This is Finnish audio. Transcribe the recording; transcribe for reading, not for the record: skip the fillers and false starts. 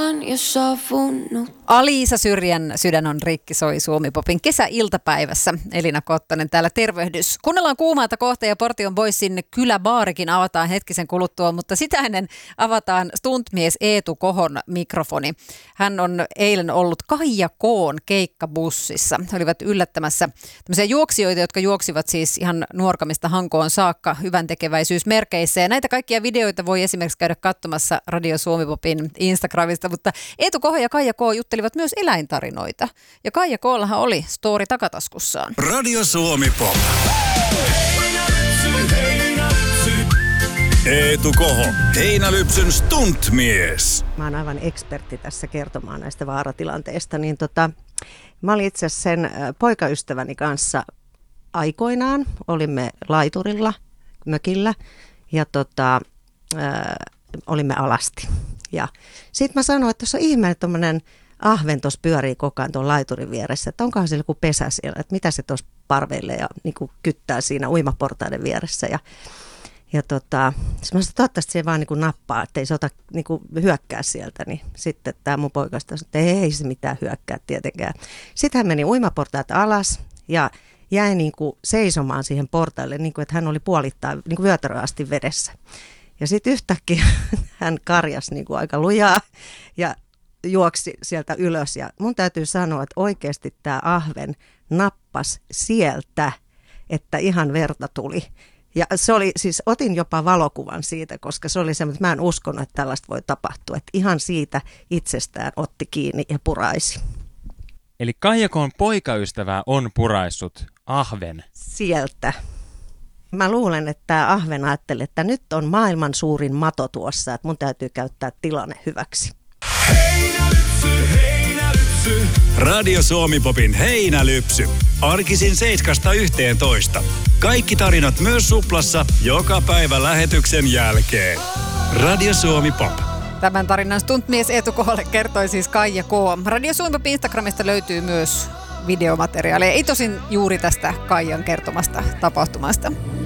on jo sovunut. Aliisa Syrjän Sydän on rikki soi Suomi-popin kesäiltapäivässä. Elina Kottonen täällä, tervehdys. Kuunnellaan Kuumaata kohta ja Portion Boysin kyläbaarikin avataan hetkisen kuluttua, mutta sitä ennen avataan stuntmies Eetu Kohon mikrofoni. Hän on eilen ollut Kaija K:n keikkabussissa. He olivat yllättämässä tämmöisiä juoksijoita, jotka juoksivat siis ihan Nuorgamista Hankoon saakka hyväntekeväisyysmerkeissä. Ja näitä kaikkia videoita voi esimerkiksi käydä katsomassa Radio Suomi-popin Instagramista, mutta Eetu Koho ja Kaija K juttelivat myös eläintarinoita. Ja Kaija K:llahan oli story takataskussaan. Radio Suomi-pop. Eetu Koho, Heinälypsyn stuntmies. Mä oon aivan ekspertti tässä kertomaan näistä vaaratilanteista. Mä olin itse asiassa sen poikaystäväni kanssa aikoinaan. Olimme laiturilla, mökillä ja olimme alasti. Ja sit mä sanoin, että tuossa on ihme, että tommonen ahven tuossa pyörii koko ajan tuon laiturin vieressä. Että onkohan siellä joku pesä siellä, että mitä se tuossa parveille ja niin kuin kyttää siinä uimaportaiden vieressä. Ja mä sanoin, että toivottavasti se vaan niin kuin nappaa, ettei se ota niin kuin hyökkää sieltä. Niin sitten tämä mun poikasta sanoi, että ei se mitään hyökkää tietenkään. Sitten hän meni uimaportaat alas ja jäi niin kuin seisomaan siihen portaille, niin kuin että hän oli puolittain niin kuin vyötäröön asti vedessä. Ja sitten yhtäkkiä hän karjasi niin kuin aika lujaa ja juoksi sieltä ylös. Ja mun täytyy sanoa, että oikeasti tämä ahven nappasi sieltä, että ihan verta tuli. Ja se oli, siis otin jopa valokuvan siitä, koska se oli semmoinen, että mä en uskonut, että tällaista voi tapahtua. Että ihan siitä itsestään otti kiinni ja puraisi. Eli Kaija K:n poikaystävää on puraissut ahven. Sieltä. Mä luulen, että tämä ahven ajatteli, että nyt on maailman suurin mato tuossa, että mun täytyy käyttää tilanne hyväksi. Heinälypsy, Heinälypsy. Radio Suomi-popin Heinälypsy. Arkisin 7–11. Kaikki tarinat myös Suplassa joka päivä lähetyksen jälkeen. Radio Suomi-pop. Tämän tarinan stuntmies Eetu Koholle kertoi siis Kaija K. Radio Suomi-popin Instagramista löytyy myös videomateriaalia. Ei tosin juuri tästä Kaijan kertomasta tapahtumasta.